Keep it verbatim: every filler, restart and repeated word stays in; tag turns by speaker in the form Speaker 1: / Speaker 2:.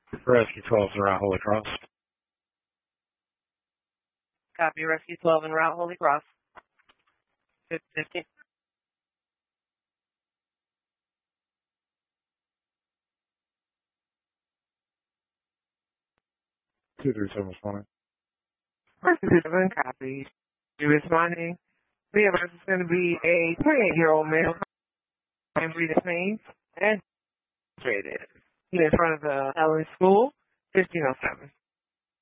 Speaker 1: Rescue twelve around Holy Cross.
Speaker 2: Copy, Rescue twelve en route, Holy Cross. fifty fifty.
Speaker 1: two three seven responding.
Speaker 2: Rescue seven, copy. You responding? The evidence is going to be a twenty-eight-year-old male. I'm reading names and traded. He's in front of the Ellen School, fifteen oh seven.